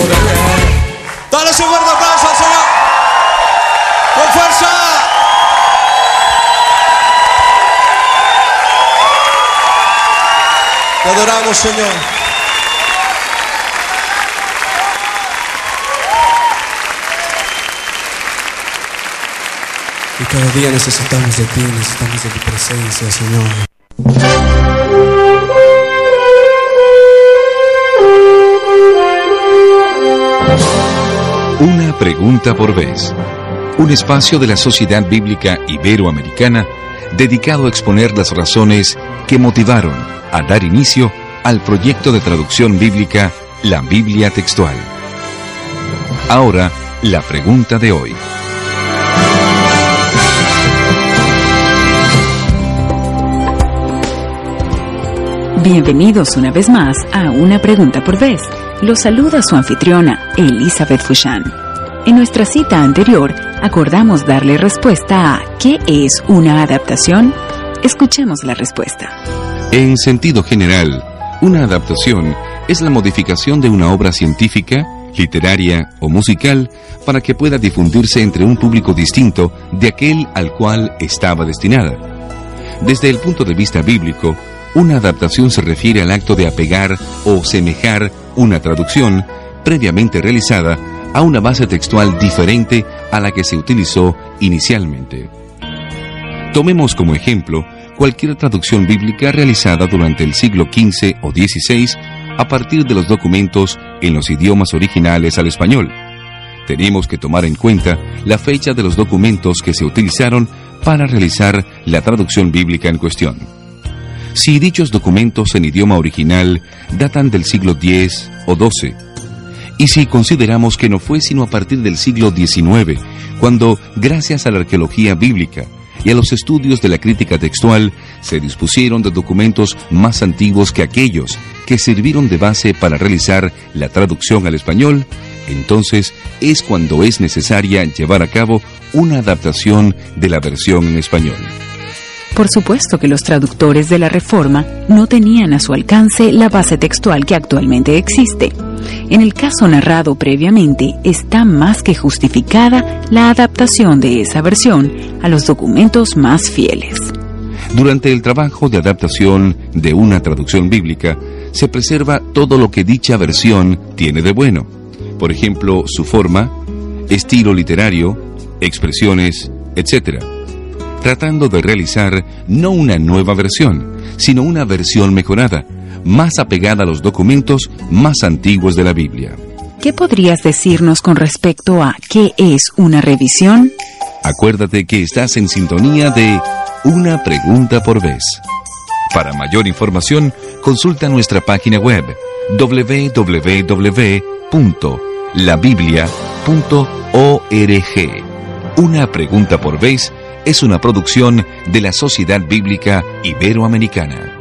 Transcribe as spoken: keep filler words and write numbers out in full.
Dale un fuerte aplauso al Señor. Con fuerza. Te adoramos, Señor. Y cada día necesitamos de ti, necesitamos de tu presencia, Señor. Una pregunta por vez. Un espacio de la Sociedad Bíblica Iberoamericana dedicado a exponer las razones que motivaron a dar inicio al proyecto de traducción bíblica La Biblia Textual. Ahora, la pregunta de hoy. Bienvenidos una vez más a Una Pregunta por Vez. Los saluda su anfitriona, Elizabeth Fouchán. En nuestra cita anterior, acordamos darle respuesta a ¿qué es una adaptación? Escuchemos la respuesta. En sentido general, una adaptación es la modificación de una obra científica, literaria o musical para que pueda difundirse entre un público distinto de aquel al cual estaba destinada. Desde el punto de vista bíblico, una adaptación se refiere al acto de apegar o semejar una traducción previamente realizada a una base textual diferente a la que se utilizó inicialmente. Tomemos como ejemplo cualquier traducción bíblica realizada durante el siglo quince o dieciséis a partir de los documentos en los idiomas originales al español. Tenemos que tomar en cuenta la fecha de los documentos que se utilizaron para realizar la traducción bíblica en cuestión. Si dichos documentos en idioma original datan del siglo diez o doce, y si consideramos que no fue sino a partir del siglo diecinueve, cuando, gracias a la arqueología bíblica y a los estudios de la crítica textual, se dispusieron de documentos más antiguos que aquellos que sirvieron de base para realizar la traducción al español, entonces es cuando es necesaria llevar a cabo una adaptación de la versión en español. Por supuesto que los traductores de la Reforma no tenían a su alcance la base textual que actualmente existe. En el caso narrado previamente, está más que justificada la adaptación de esa versión a los documentos más fieles. Durante el trabajo de adaptación de una traducción bíblica, se preserva todo lo que dicha versión tiene de bueno. Por ejemplo, su forma, estilo literario, expresiones, etcétera. Tratando de realizar no una nueva versión, sino una versión mejorada, más apegada a los documentos más antiguos de la Biblia. ¿Qué podrías decirnos con respecto a qué es una revisión? Acuérdate que estás en sintonía de Una Pregunta por Vez. Para mayor información, consulta nuestra página web doble u doble u doble u punto la biblia punto org. Una Pregunta por Vez es una producción de la Sociedad Bíblica Iberoamericana.